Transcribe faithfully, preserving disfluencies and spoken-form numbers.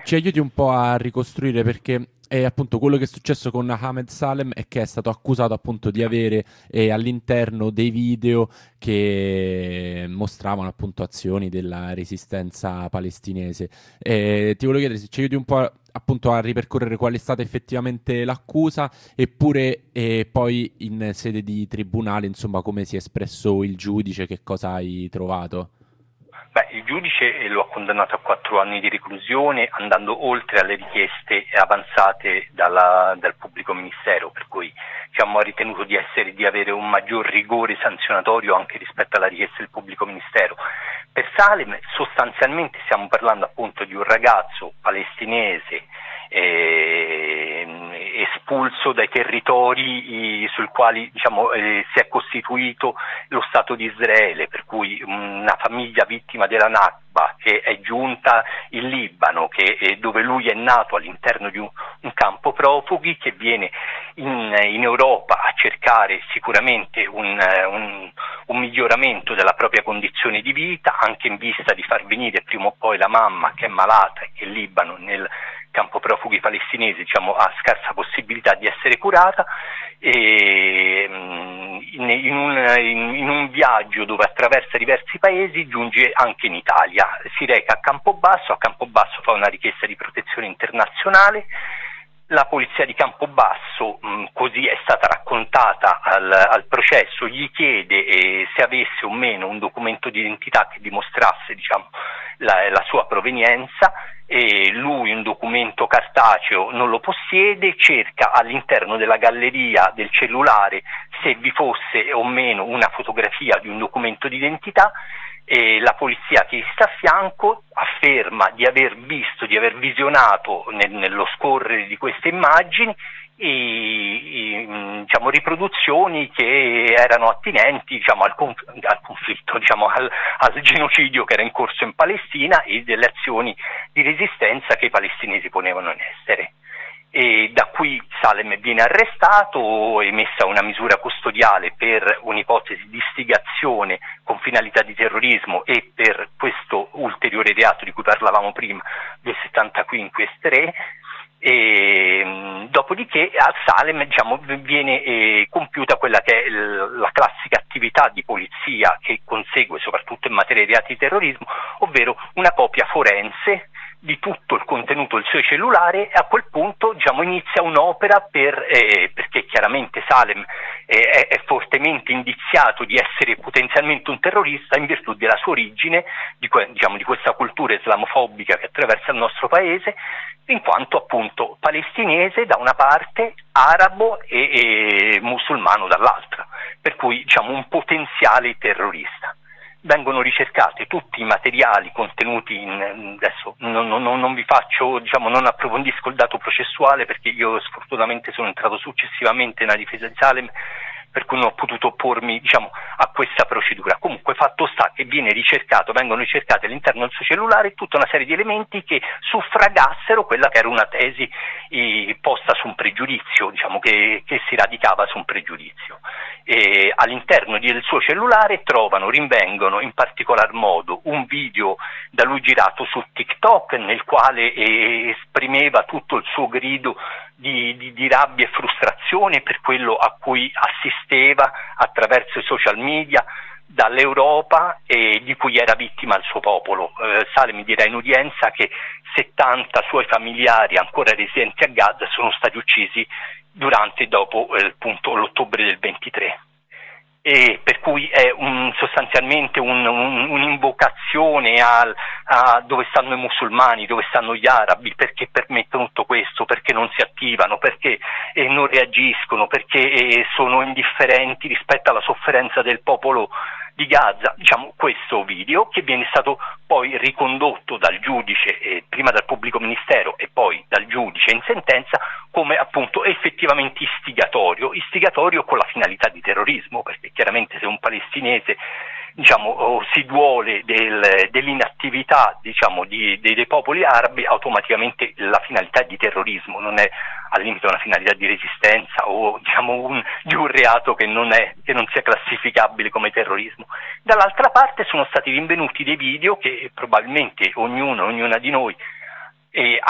ci aiuti un po' a ricostruire perché eh, appunto quello che è successo con Ahmed Salem è che è stato accusato appunto di avere eh, all'interno dei video che mostravano appunto azioni della resistenza palestinese. Eh, ti volevo chiedere se ci aiuti un po' a- appunto a ripercorrere qual è stata effettivamente l'accusa eppure eh, poi in sede di tribunale, insomma, come si è espresso il giudice, che cosa hai trovato? Beh, il giudice lo ha condannato a quattro anni di reclusione, andando oltre alle richieste avanzate dalla, dal pubblico ministero, per cui diciamo, ha ritenuto di, essere, di avere un maggior rigore sanzionatorio anche rispetto alla richiesta del pubblico ministero. Per Salem sostanzialmente stiamo parlando appunto di un ragazzo palestinese eh, espulso dai territori eh, sul quali diciamo, eh, si è costituito lo Stato di Israele, per cui una famiglia vittima della Nakba che è giunta in Libano, che, eh, dove lui è nato all'interno di un, un campo profughi, che viene in, in Europa a cercare sicuramente un, un, un miglioramento della propria condizione di vita, anche in vista di far venire prima o poi la mamma che è malata e che in Libano nel campo profughi palestinesi diciamo, ha scarsa possibilità di essere curata, e in, in, un, in, in un viaggio dove attraversa diversi paesi giunge anche in Italia, si reca a Campobasso, a Campobasso fa una richiesta di protezione internazionale. La polizia di Campobasso, mh, così è stata raccontata al, al processo, gli chiede eh, se avesse o meno un documento di identità che dimostrasse diciamo, la, la sua provenienza, e lui un documento cartaceo non lo possiede, cerca all'interno della galleria del cellulare se vi fosse o meno una fotografia di un documento di identità, e la polizia che gli sta a fianco afferma di aver visto, di aver visionato nel, nello scorrere di queste immagini i, i, diciamo, riproduzioni che erano attinenti diciamo, al, conf- al conflitto, diciamo, al, al genocidio che era in corso in Palestina e delle azioni di resistenza che i palestinesi ponevano in essere. E da qui Salem viene arrestato, emessa una misura custodiale per un'ipotesi di istigazione con finalità di terrorismo e per questo ulteriore reato di cui parlavamo prima, duecentosettantaquinquies tre. E, dopodiché a Salem diciamo, viene eh, compiuta quella che è l- la classica attività di polizia che consegue soprattutto in materia di reati di terrorismo, ovvero una copia forense di tutto il contenuto del suo cellulare, e a quel punto diciamo, inizia un'opera per, eh, perché chiaramente Salem eh, è, è fortemente indiziato di essere potenzialmente un terrorista in virtù della sua origine, di, que- diciamo, di questa cultura islamofobica che attraversa il nostro paese, in quanto appunto palestinese da una parte, arabo e, e musulmano dall'altra, per cui diciamo un potenziale terrorista. Vengono ricercati tutti i materiali contenuti in, adesso non, non, non vi faccio, diciamo, non approfondisco il dato processuale perché io sfortunatamente sono entrato successivamente nella difesa di Salem, per cui non ho potuto oppormi diciamo, a questa procedura. Comunque fatto sta che viene ricercato, vengono ricercati all'interno del suo cellulare tutta una serie di elementi che suffragassero quella che era una tesi eh, posta su un pregiudizio, diciamo che, che si radicava su un pregiudizio. E all'interno del suo cellulare trovano, rinvengono in particolar modo un video da lui girato su TikTok nel quale eh, esprimeva tutto il suo grido di, di, di rabbia e frustrazione per quello a cui assisteva attraverso i social media dall'Europa e di cui era vittima il suo popolo. Eh, Salem dirà in udienza che settanta suoi familiari ancora residenti a Gaza sono stati uccisi durante e dopo eh, appunto, l'ottobre del ventitré. E per cui è un, sostanzialmente un, un, un'invocazione al, a dove stanno i musulmani, dove stanno gli arabi, perché permettono tutto questo, perché non si attivano, perché eh, non reagiscono, perché eh, sono indifferenti rispetto alla sofferenza del popolo di Gaza. Diciamo questo video che viene stato poi ricondotto dal giudice, eh, prima dal pubblico ministero e poi dal giudice in sentenza come appunto effettivamente istigatorio, istigatorio con la finalità di terrorismo, perché chiaramente se un palestinese diciamo, si duole del, dell'inattività diciamo, di, dei, dei popoli arabi, automaticamente la finalità di terrorismo, non è al limite una finalità di resistenza o diciamo, un, di un reato che non, è, che non sia classificabile come terrorismo. Dall'altra parte sono stati rinvenuti dei video che probabilmente ognuno, ognuna di noi eh,